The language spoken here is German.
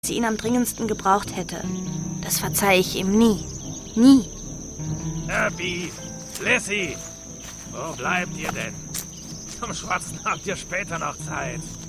sie ihn am dringendsten gebraucht hätte. Das verzeihe ich ihm nie. Nie. Abby, Lissy, wo bleibt ihr denn? Zum Schwatzen habt ihr später noch Zeit.